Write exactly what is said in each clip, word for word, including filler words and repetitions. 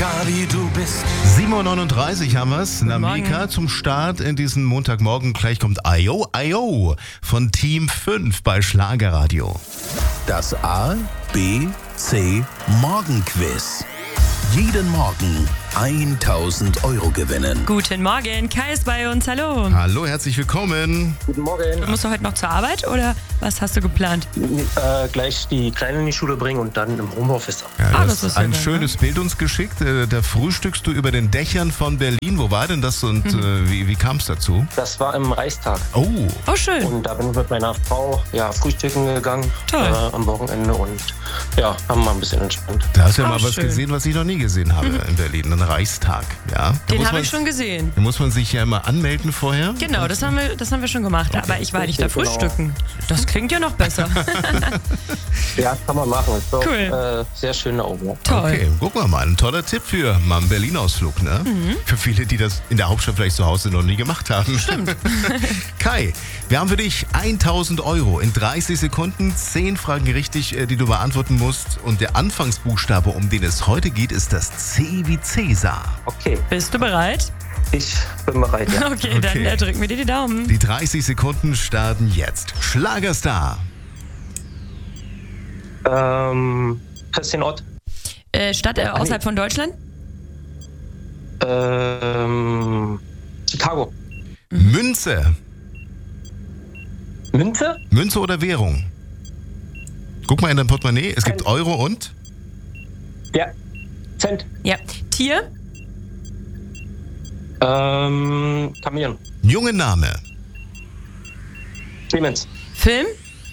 egal wie du bist. sieben Uhr neununddreißig haben wir's. Namika Morgen. zum Start in diesen Montagmorgen. Gleich kommt Ayo Ayo von Team fünf bei Schlagerradio. Das A, B, C Morgenquiz. Jeden Morgen tausend Euro gewinnen. Guten Morgen, Kai ist bei uns, hallo. Hallo, herzlich willkommen. Guten Morgen. Musst du heute noch zur Arbeit oder was hast du geplant? Äh, gleich die Kleine in die Schule bringen und dann im Homeoffice. Ja, Ah, du das hast ist ein ja schönes Bild uns geschickt. Äh, Da frühstückst du über den Dächern von Berlin. Wo war denn das und äh, wie, wie kam es dazu? Das war im Reichstag. Oh, Oh, schön. Und da bin ich mit meiner Frau ja, frühstücken gegangen Toll. äh, am Wochenende und ja, haben mal ein bisschen entspannt. da hast du ja Auch mal was schön. gesehen, was ich noch nie gesehen habe in Berlin. Ein Reichstag. Ja, da Den muss habe man- ich schon gesehen. Da muss man sich ja immer anmelden vorher. Genau, das haben wir, das haben wir schon gemacht. Aber ich war nicht da Genau. frühstücken. Das klingt ja noch besser. Ja, kann man machen. Ist doch Cool. äh, sehr schön da oben. Ja. Toll. Okay, gucken wir mal. Ein toller Tipp für mal einen Berlin-Ausflug, ne? Für viele, die das in der Hauptstadt vielleicht zu Hause noch nie gemacht haben. Stimmt. Kai, wir haben für dich tausend Euro in dreißig Sekunden, zehn Fragen richtig, äh, die du beantworten musst. Und der Anfangsbuchstabe, um den es heute geht, ist das C wie Cäsar. Okay, Bist du bereit? ich bin bereit. Ja. Okay, dann Okay. äh, drücken wir dir die Daumen. Die dreißig Sekunden starten jetzt. Schlagerstar. ähm, Christian Ott. Äh, Stadt äh, außerhalb von Deutschland? Ähm, Chicago. Münze. Münze? Münze oder Währung? Guck mal in dein Portemonnaie. Es gibt Euro und... Ja. Cent. Ja. Tier? Ähm, Chameleon. Junge Name. Clemens. Film?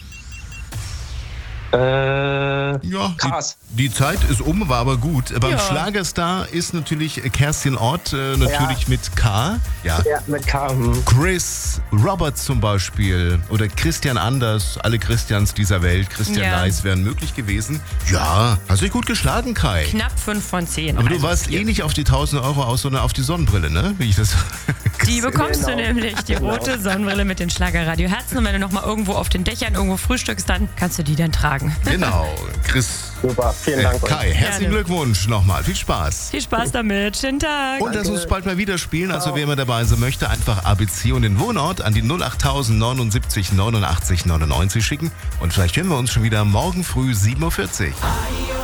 Äh, Ja, Cars. die, die Zeit ist um, war aber gut. Beim Ja. Schlagerstar ist natürlich Kerstin Ott, äh, natürlich Ja. mit K. Ja. Ja, mit K. hm. Chris Roberts zum Beispiel oder Christian Anders, alle Christians dieser Welt, Christian Ja. Leis wären möglich gewesen. Ja, hast dich gut geschlagen, Kai. Knapp fünf von zehn. Aber du Also warst vier. eh nicht auf die tausend Euro aus, sondern auf die Sonnenbrille, ne? Wie ich das Die bekommst du Genau. nämlich, die rote Sonnenbrille mit den Schlagerradio-Herzen. Und wenn du nochmal irgendwo auf den Dächern irgendwo frühstückst, dann kannst du die dann tragen. Genau, Chris. Super, vielen Äh, Dank. euch. Kai, herzlichen Gerne. Glückwunsch nochmal. Viel Spaß. Viel Spaß damit. Schönen Tag. Und lass uns bald mal wieder spielen. Also wer immer dabei sein möchte, einfach A B C und den Wohnort an die null acht neunundsiebzig neunundachtzig neunundneunzig schicken. Und vielleicht hören wir uns schon wieder morgen früh sieben Uhr vierzig.